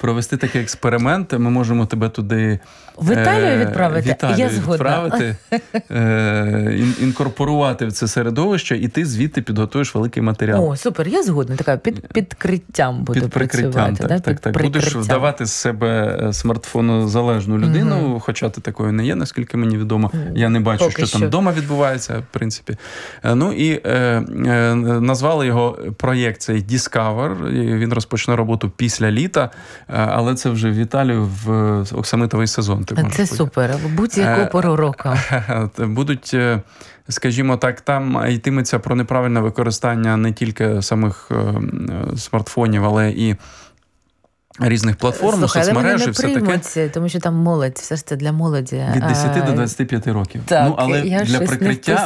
провести такий експеримент. Ми можемо тебе туди в Італію відправити. Я згодна. Інкорпорувати в це середовище, і ти звідти підготуєш великий матеріал. О, супер, я згодна. Така під прикриттям буду працювати. Так. Будеш вдавати з себе смартфонозалежну людину, хоча ти такою не є, наскільки мені відомо. Я не бачу, що там вдома відбувається, в принципі. Ну і назвали його проєкт цей Discover. Він розпочне роботу після літа, але це вже в Італію в оксамитовий сезон. Це супер. Будь-яку пору року. Будуть, скажімо так, там йтиметься про неправильне використання не тільки самих смартфонів, але і різних платформ, соцмережі, все таке. Тому що там молодь, все ж це для молоді. Від 10 до 25 років. Так, але я для прикриття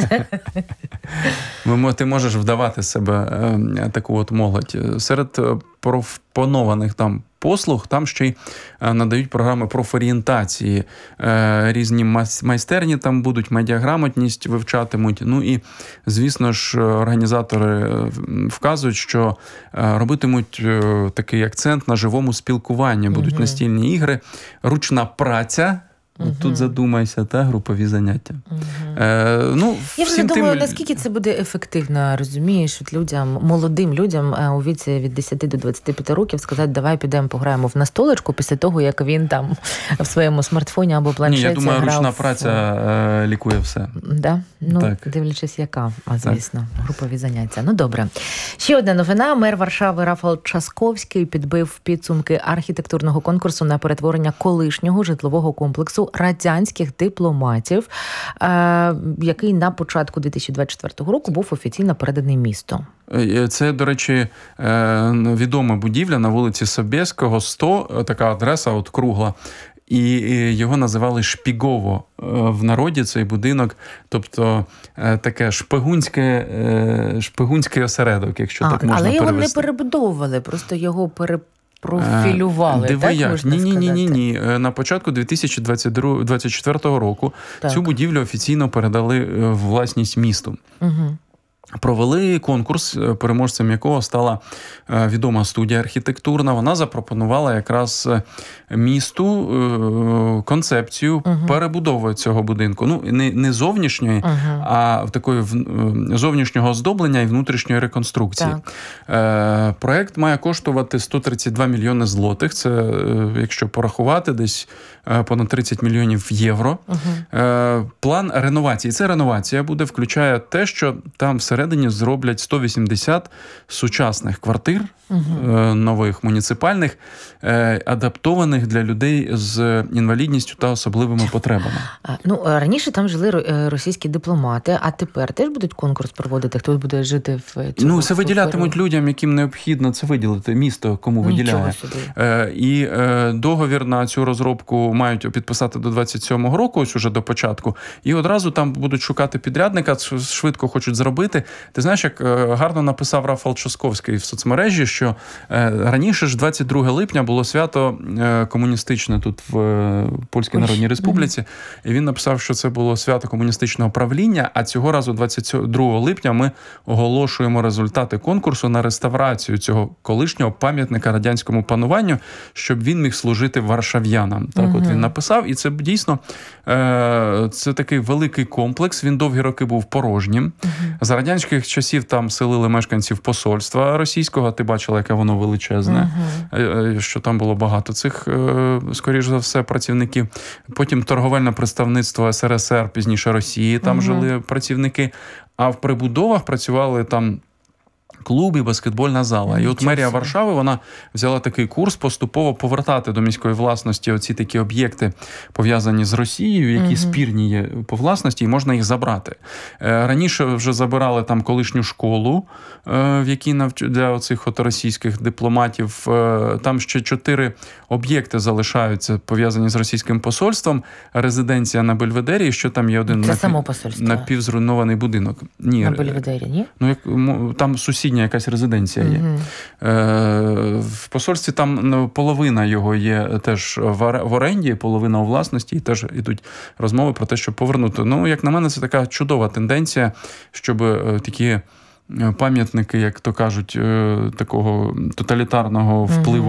ти можеш вдавати з себе таку от молодь. Серед пропонованих там послуг, там ще й надають програми профорієнтації. Різні майстерні там будуть, медіаграмотність вивчатимуть. Ну і, звісно ж, організатори вказують, що робитимуть такий акцент на живому спілкуванні. Будуть настільні ігри, ручна праця. Тут задумайся, групові заняття. Я вже думаю, наскільки це буде ефективно, розумієш, молодим людям у віці від 10 до 25 років сказати, давай підемо пограємо в настолочку після того, як він там в своєму смартфоні або планшеті грав. Ні, я думаю, ручна праця лікує все. Да? Дивлячись, яка, звісно, групові заняття. Добре. Ще одна новина. Мер Варшави Рафал Часковський підбив підсумки архітектурного конкурсу на перетворення колишнього житлового комплексу радянських дипломатів, який на початку 2024 року був офіційно переданий місту. Це, до речі, відома будівля на вулиці Собєського, 100, така адреса от кругла. І його називали Шпігово в народі, цей будинок, тобто таке шпигунський осередок, якщо так можна перевести. Але його не перебудовували, просто його профілювали, так можна сказати? Ні. На початку 2024 року цю будівлю офіційно передали в власність місту. Провели конкурс, переможцем якого стала відома студія архітектурна. Вона запропонувала якраз місту концепцію перебудови цього будинку. Не зовнішньої, а такої зовнішнього оздоблення і внутрішньої реконструкції. Проект має коштувати 132 мільйони злотих. Це, якщо порахувати, десь понад 30 мільйонів євро. План реновації. Це реновація включає те, що там всередині зроблять 180 сучасних квартир, нових муніципальних, адаптованих для людей з інвалідністю та особливими потребами. Раніше там жили російські дипломати, а тепер теж будуть конкурс проводити? Хтось буде жити в цьому? Це виділятимуть людям, яким необхідно це виділити, місто кому виділяє. І договір на цю розробку мають підписати до 27-го року, ось уже до початку, і одразу там будуть шукати підрядника, швидко хочуть зробити. Ти знаєш, як гарно написав Рафал Часковський в соцмережі, що раніше ж 22 липня було свято комуністичне тут в Польській Народній Республіці, і він написав, що це було свято комуністичного правління, а цього разу 22 липня ми оголошуємо результати конкурсу на реставрацію цього колишнього пам'ятника радянському пануванню, щоб він міг служити варшав'янам. Так от він написав, і це дійсно це такий великий комплекс, він довгі роки був порожнім. За радянських часів там селили мешканців посольства російського, ти бачила, яке воно величезне, що там було багато цих, скоріш за все, працівників. Потім торговельне представництво СРСР, пізніше Росії, там жили працівники, а в прибудовах працювали там клуб і баскетбольна зала. І от мерія Варшави, вона взяла такий курс поступово повертати до міської власності оці такі об'єкти, пов'язані з Росією, які спірні є по власності, і можна їх забрати. Раніше вже забирали там колишню школу, в якій для оцих от російських дипломатів. Там ще 4 об'єкти залишаються, пов'язані з російським посольством. Резиденція на Бельведері, і що там є один напівзруйнований будинок. Ні. На Бельведері, ні? Там сусідня якась резиденція є. В посольстві там половина його є теж в оренді, половина у власності, і теж ідуть розмови про те, щоб повернути. Як на мене, це така чудова тенденція, щоб такі пам'ятники, як то кажуть, такого тоталітарного впливу